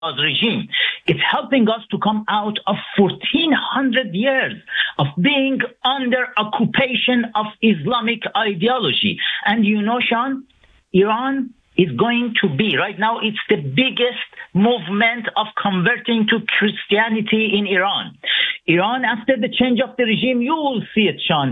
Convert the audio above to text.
regime. It's helping us to come out of 1400 years of being under occupation of Islamic ideology. And you know, Sean, Iran is going to be, right now, it's the biggest movement of converting to Christianity in Iran. Iran, after the change of the regime, you will see it, Sean.